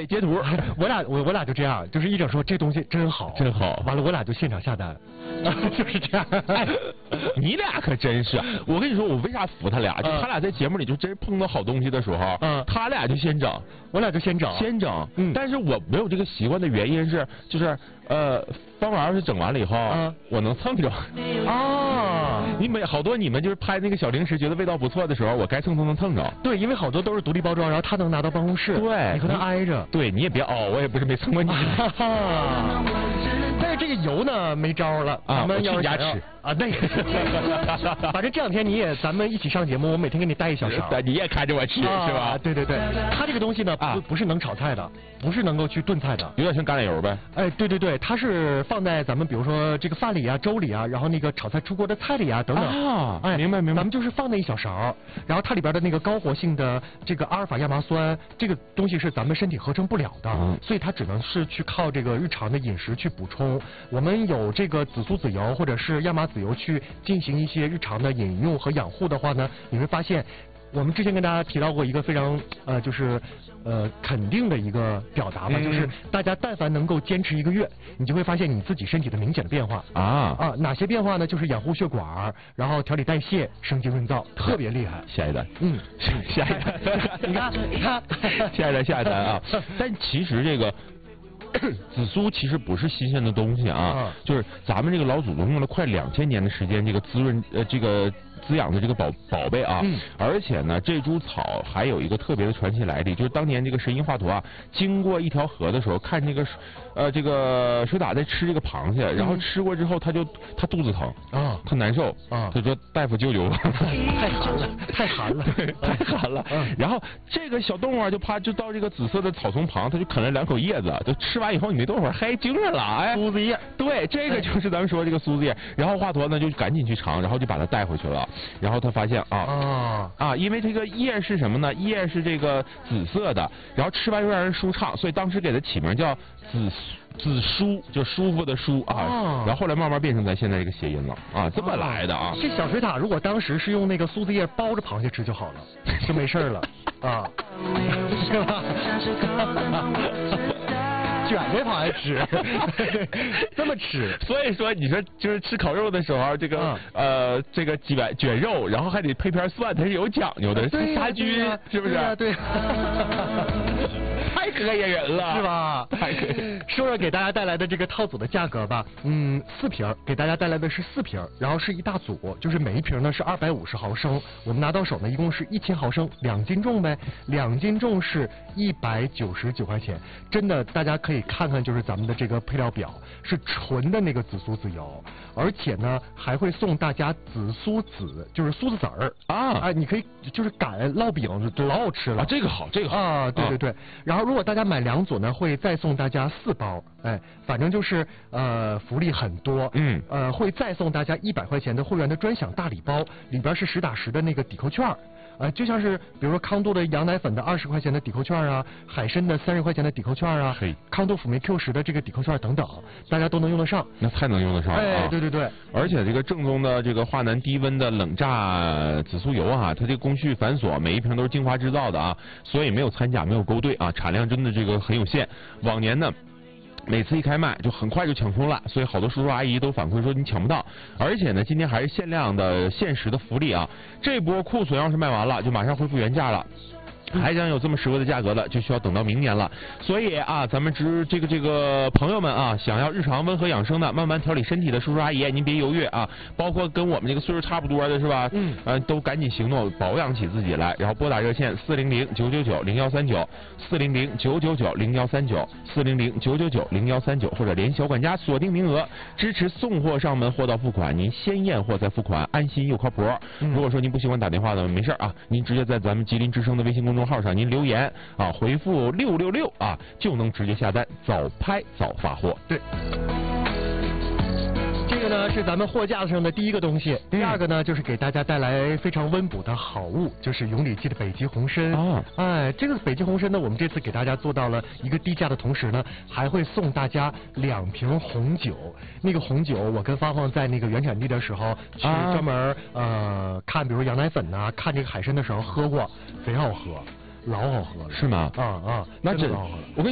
得截图。 我俩就这样，就是一整说这东西真好， 真好， 完了我俩就现场下单，就是这样。 哎，你俩可真是，我跟你说，我为啥服他俩？就他俩在节目里就真碰到好东西的时候，他俩就先整， 我俩就先整。 但是我没有这个习惯的原因是，就是方娃要是整完了以后，我能蹭着。好多你们就是拍那个小零食，觉得味道不错的时候，我该蹭都能蹭着。 对，因为好多都是独立包装，然后他能拿到办公室， 对， 你和他挨着。 对，你也别熬，我也不是没蹭过你。 但是这个油呢没招了，咱们要去家吃啊，那个，反正这两天咱们一起上节目，我每天给你带一小勺， 你也看着我吃是吧？ 对对对，它这个东西呢不是能炒菜的，不是能够去炖菜的， 有点像橄榄油呗。 哎，对对对，它是放在咱们比如说这个饭里啊、粥里啊，然后那个炒菜出锅的菜里啊等等。 哎，明白。 咱们就是放那一小勺，然后它里边的那个高活性的这个阿尔法亚麻酸，这个东西是咱们身体合成不了的，所以它只能是去靠这个日常的饮食去补充。我们有这个紫苏籽油或者是亚麻籽油去进行一些日常的饮用和养护的话呢，你会发现，我们之前跟大家提到过一个非常肯定的一个表达吧，就是大家但凡能够坚持1个月，你就会发现你自己身体的明显的变化哪些变化呢？就是养护血管，然后调理代谢，生机润燥，特别厉害。 下一单，下一单， 你看， 下一单啊！但其实这个。紫苏其实不是新鲜的东西就是咱们这个老祖宗用了快2000年的时间，这个滋润这个滋养的这个宝贝而且呢，这株草还有一个特别的传奇来历，就是当年这个神医华佗经过一条河的时候，看这个水獭在吃这个螃蟹，然后吃过之后他肚子疼他难受他说大夫救救我， 太寒了， 太寒了。然后这个小动物就怕就到这个紫色的草丛旁，他就啃了2口叶子，就吃完以后你没多会儿还精神了，哎， 苏子叶， 对，这个就是咱们说这个苏子叶。然后华佗呢就赶紧去尝，然后就把它带回去了。然后他发现因为这个叶是什么呢？叶是这个紫色的，然后吃完又让人舒畅，所以当时给它起名叫紫舒，就舒服的舒然后后来慢慢变成咱现在这个谐音了这么来的这小水獭如果当时是用那个苏子叶包着螃蟹吃就好了，就没事了是吧？卷着螃蟹吃，这么吃。 所以说，你说就是吃烤肉的时候，这个卷肉，然后还得配片蒜，它是有讲究的，杀菌是不是？ 对。 太膈应人了， 是吧？说说给大家带来的这个套组的价格吧，4瓶，给大家带来的是4瓶，然后是一大组，就是每一瓶呢是250毫升，我们拿到手呢一共是1000毫升，2斤重呗，2斤重是199块钱，真的大家可以看看，就是咱们的这个配料表是纯的那个紫苏籽油，而且呢还会送大家紫苏籽，就是苏子籽儿你可以就是擀烙饼老好吃了这个好对。 然后如果大家买2组呢，会再送大家4包，反正就是福利很多，会再送大家100块钱的会员的专享大礼包，里边是实打实的那个抵扣券。就像是比如说康度的羊奶粉的20块钱的抵扣券海参的30块钱的抵扣券康度辅酶 Q10的这个抵扣券等等，大家都能用得上。 那太能用得上了对。 而且这个正宗的这个华南低温的冷榨紫苏油它这个工序繁琐，每一瓶都是精华制造的所以没有掺假，没有勾兑产量真的这个很有限。往年呢每次一开卖就很快就抢空了，所以好多叔叔阿姨都反馈说你抢不到。而且呢今天还是限量的限时的福利这波库存要是卖完了就马上恢复原价了，还想有这么实惠的价格的，就需要等到明年了。所以咱们这个朋友们想要日常温和养生的、慢慢调理身体的叔叔阿姨，您别犹豫包括跟我们这个岁数差不多的是吧？都赶紧行动，保养起自己来。然后拨打热线400-999-0139，400-999-0139，400-999-0139，或者联系小管家锁定名额，支持送货上门，货到付款，您先验货再付款，安心又靠谱。如果说您不喜欢打电话的，没事您直接在咱们吉林之声的微信公众号上您留言回复666就能直接下单，早拍早发货。 对，这个呢是咱们货架上的第一个东西，第二个呢就是给大家带来非常温补的好物，就是永理记的北极红参这个北极红参呢，我们这次给大家做到了一个低价的同时呢，还会送大家2瓶红酒。那个红酒我跟芳芳在那个原产地的时候去专门看比如羊奶粉看这个海参的时候喝过，贼好喝，老好喝了。 是吗？ 那真老好喝了。